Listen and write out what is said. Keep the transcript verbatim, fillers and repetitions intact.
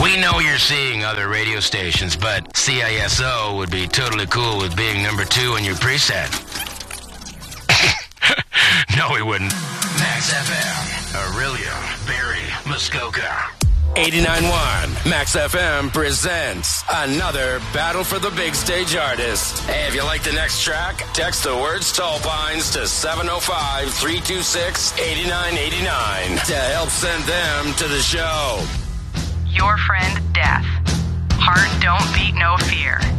We know you're seeing other radio stations, but C I S O would be totally cool with being number two on your preset. No, he wouldn't. Max F M, Aurelia, Barry, Muskoka. eighty-nine point one Max F M presents another Battle for the Big Stage Artist. Hey, if you like the next track, text the words Tall Pines to seven oh five, three two six, eight nine eight nine to help send them to the show. Your friend, Death. Heart don't beat no fear.